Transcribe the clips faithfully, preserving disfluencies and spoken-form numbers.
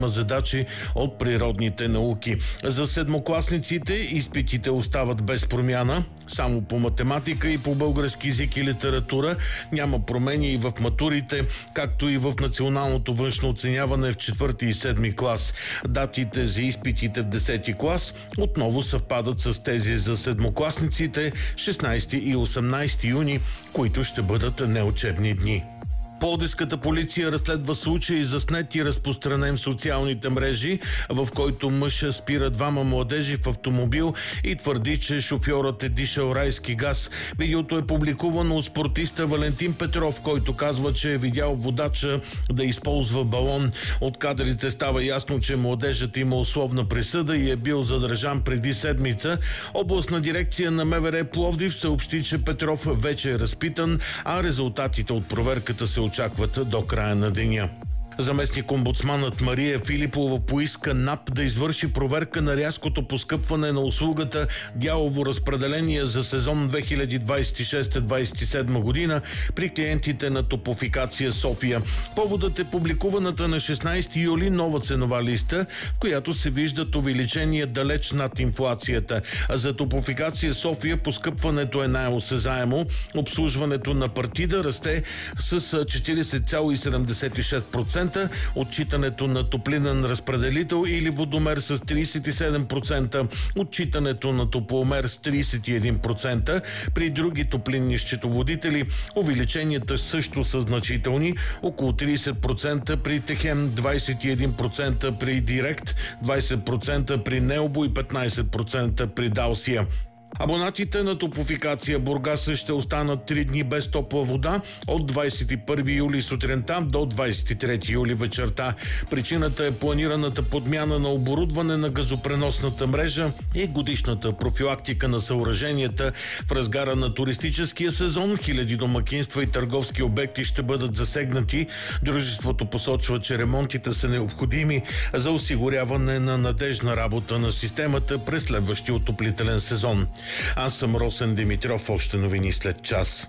задачи от природните науки. За седмокласниците изпитите остават без промяна. Само по математика и по български език и литература. Няма промени и в матурите, както и в националното външно оценяване в четвърти и седми клас. Датите за изпитите в десети клас отново съвпадат с тези за седмокласниците шестнайсети и осемнайсети юни, които ще бъдат неучебни дни. Пловдивската полиция разследва случай заснет и разпространен в социалните мрежи, в който мъж спира двама младежи в автомобил и твърди, че шофьорът е дишал райски газ. Видеото е публикувано от спортиста Валентин Петров, който казва, че е видял водача да използва балон. От кадрите става ясно, че младежът има условна присъда и е бил задържан преди седмица. Областна дирекция на МВР Пловдив съобщи, че Петров вече е разпитан, а резултатите от проверката се очакват до края на деня. Заместник-омбудсманът Мария Филипова поиска НАП да извърши проверка на рязкото поскъпване на услугата дялово разпределение за сезон две хиляди двайсет и шеста двайсет и седма година при клиентите на Топлофикация София. Поводът е публикуваната на шестнайсети юли нова ценова листа, в която се виждат увеличения далеч над инфлацията. За Топлофикация София поскъпването е най-осезаемо. Обслужването на партида расте с четирийсет цяло седемдесет и шест процента, отчитането на топлинен разпределител или водомер с трийсет и седем процента, отчитането на топломер с трийсет и един процента. При други топлинни счетоводители увеличенията също са значителни, около трийсет процента при Техем, двайсет и един процента при Директ, двайсет процента при Необо и петнайсет процента при Далсия. Абонатите на Топлофикация Бургас ще останат три дни без топла вода от двайсет и първи юли сутринта до двайсет и трети юли вечерта. Причината е планираната подмяна на оборудване на газопреносната мрежа и годишната профилактика на съоръженията. В разгара на туристическия сезон хиляди домакинства и търговски обекти ще бъдат засегнати. Дружеството посочва, че ремонтите са необходими за осигуряване на надежна работа на системата през следващия отоплителен сезон. Аз съм Росен Димитров, още новини след час.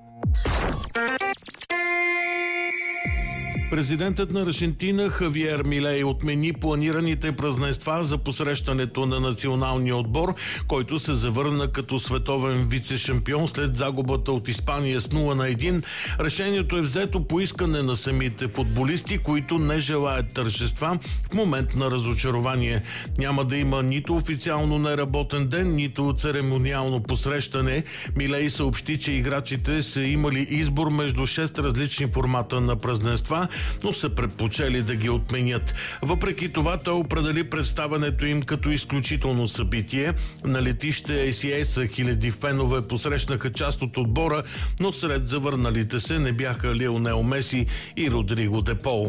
Президентът на Аржентина Хавиер Милей отмени планираните празненства за посрещането на националния отбор, който се завърна като световен вице-шампион след загубата от Испания с нула на едно. Решението е взето по искане на самите футболисти, които не желаят тържества в момент на разочарование. Няма да има нито официално неработен ден, нито церемониално посрещане. Милей съобщи, че играчите са имали избор между шест различни формата на празненства, но са предпочели да ги отменят. Въпреки това, той определи представянето им като изключително събитие. На летище Ей Си Ес хиляди фенове посрещнаха част от отбора, но сред завърналите се не бяха Лионел Меси и Родриго де Пол.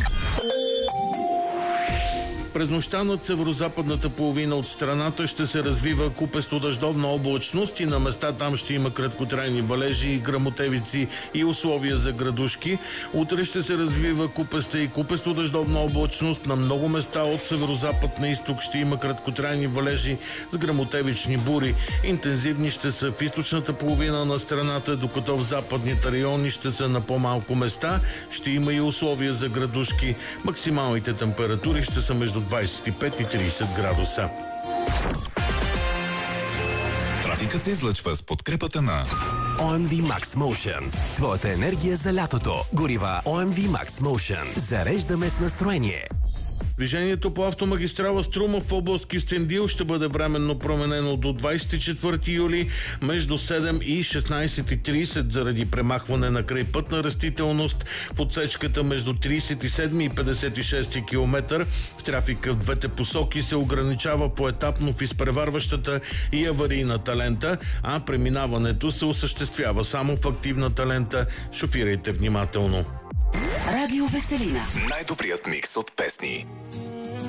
През нощта над северозападната половина от страната ще се развива купесто дъждовна облачност и на места там ще има краткотрайни валежи, гръмотевици и условия за градушки. Утре ще се развива купеста и купесто дъждовна облачност. На много места от северозапад на изток ще има краткотрайни валежи с гръмотевични бури. Интензивни ще са в източната половина на страната, докато в западните райони ще са на по-малко места. Ще има и условия за градушки. Максималните температури ще са между двайсет и пет и трийсет градуса. Трафикът се излъчва с подкрепата на О Ем Ви Max Motion. Твоята енергия за лятото. Горива О Ем Ви Max Motion. Зареждаме с настроение. Движението по автомагистрала Струма в област Кюстендил ще бъде временно променено до двайсет и четвърти юли между седем и шестнайсет и трийсет заради премахване на крайпътна растителност в отсечката между трийсет и седми и петдесет и шести километър. Трафика в двете посоки се ограничава поетапно в изпреварващата и аварийната лента, а преминаването се осъществява само в активната лента. Шофирайте внимателно. Радио Веселина. Най-добрият микс от песни.